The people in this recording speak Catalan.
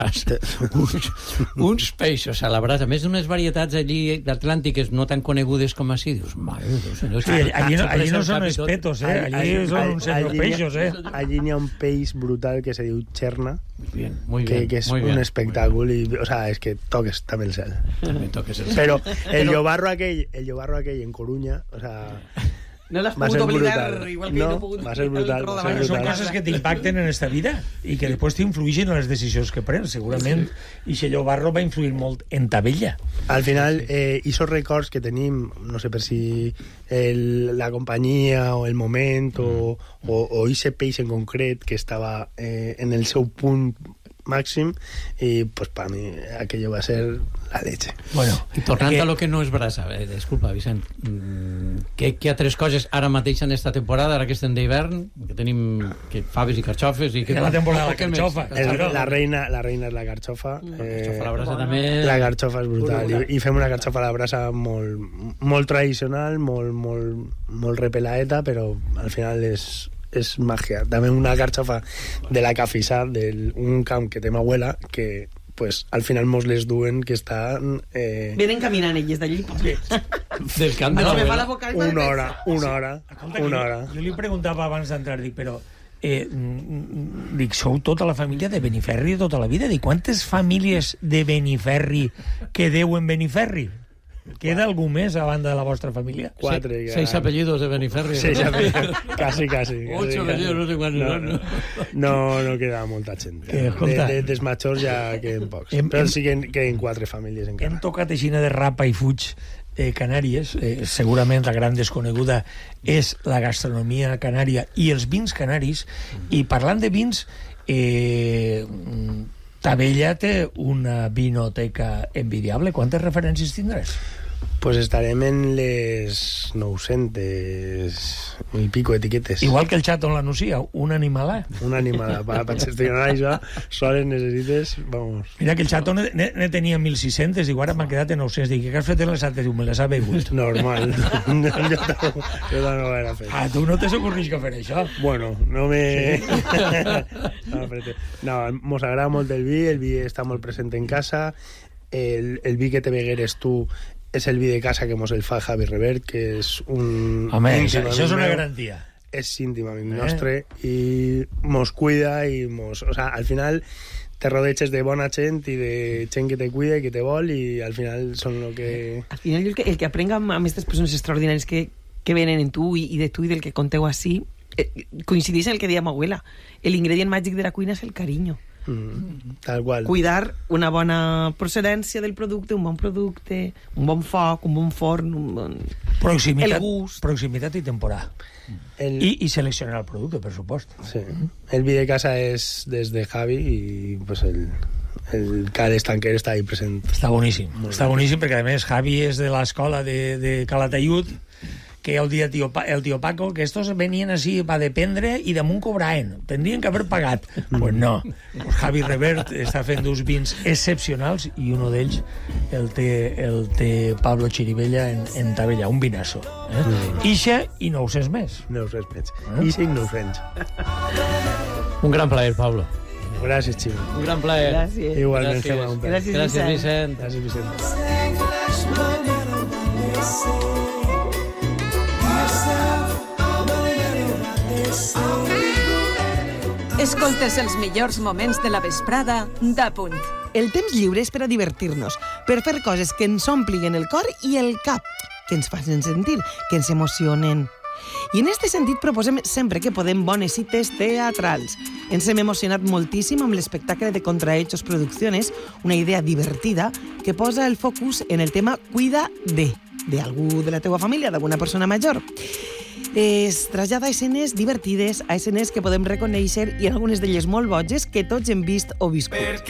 uns peixos a la brasa, a més d'unes varietats allí d'Atlàntiques no tan conegudes com així, dius, mare de Déu, senyor. Sí, allí no són espetos, allí són uns peixos, Allí n'hi ha un peix brutal que se diu Cherna, muy bien, que és un espectacle, o sea, és que toques també el cel. Però el llobarro aquell en Coruña, o sea... No l'has pogut oblidar, igual que no he pogut... Va ser brutal. Són coses que t'impacten en esta vida i que després t'influïxen en les decisions que prens, segurament. I si llobarro va influir molt en ta vella. Al final, esos records que tenim, no sé per si la companyia o el moment o ese peix en concret que estava en el seu punt màxim, i pues para mí aquello va a ser la leche. Bueno, i tornant a lo que no és brasa, disculpa, Vicent, què altres coses ara mateix en esta temporada, ara que estem d'hivern, que tenim faves i carxofes i la temporada de la carxofa. La reina és la carxofa. Carxofa a la brasa també. La carxofa és brutal. I fem una carxofa a la brasa molt tradicional, molt repelaeta, però al final és magia. També una carxofa de la Cafisà, d'un camp que té ma abuela, que pues al final mos les duen, que estan... Venen caminant elles d'allí. Del camp de l'abuela. Una hora. Jo li preguntava abans d'entrar, dic, però dic, sou tota la família de Beniferri tota la vida? Dic, quantes famílies de Beniferri que deuen Beniferri? Queda algú més a banda de la vostra família? 4. 6 apellidos de Beniferri. 6 apellidos. Casi. 8 apellidos, no sé quants. No queda molta gent. Dels majors ja queden pocs. Però sí que queden 4 famílies encara. Hem tocat aixina de rapa i fuig Canàries. Segurament la gran desconeguda és la gastronomia canària i els vins canaris. I parlant de vins... Tabella té una vinoteca envidiable. Quantes referències tindràs? Pues estarem en les 900 i pico etiquetes. Igual que el xat on l'anuncia, un animalà. Un animalà. Per gestionar això, sols necessites... Vamos. Mira que el xat ne tenia 1.600 i ara m'ha quedat en 900. Dic, què has fet en les altres? Me les ha begut. Normal. Jo no ho era fet. A tu no te s'ocorreix que fer això? Bueno, no me... No, mos agrada molt el vi està molt present en casa, el vi que te begueres tu és el vi de casa que mos el fa Javi Revert, que és un... Home, això és una garantia. És íntim amic nostre i mos cuida i mos... O sea, al final te rodeges de bona gent i de gent que te cuida i que te vol i al final són lo que... Al final el que aprenga amb aquestes persones extraordinàries que venen en tu i de tu i del que conteu així, coincideix en el que deia ma abuela. L'ingredient màgic de la cuina és el carinyo. Tal qual. Cuidar una bona procedència del producte, un bon producte, un bon foc, un bon forn, un bon... Proximitat, el gust. Proximitat i temporada. I seleccionar el producte, per supost. Sí. El vi de casa és des de Javi i pues el Cal Estanquer està ahí present. Està boníssim. Està boníssim perquè, a més, Javi és de l'escola de Calatayud, que el tío Paco, que estos venien així va dependre i damunt cobraven. Tendrien que haver pagat. Pues no. Pues Javi Revert està fent uns vins excepcionals i un d'ells el té Pablo Chirivella en Tabella, un vinasso. Ixa i 900 més. 900 més. Ixa i 900. Un gran plaer, Pablo. Gràcies, Ximo. Un gran plaer. Gràcies. Igualment. Gràcies, Vicent. Gràcies, Vicent. Escoltes els millors moments de la vesprada d'Apunt. El temps lliure és per a divertir-nos, per fer coses que ens ompliguin el cor i el cap, que ens facin sentir, que ens emocionen. I en aquest sentit proposem sempre que podem bones cites teatrals. Ens hem emocionat moltíssim amb l'espectacle de Contrahechos Producciones, una idea divertida que posa el focus en el tema cuida d'algú de la teua família, d'alguna persona major. Es trasllada a escenes divertides, a escenes que podem reconèixer i algunes d'elles molt boges que tots hem vist o viscut.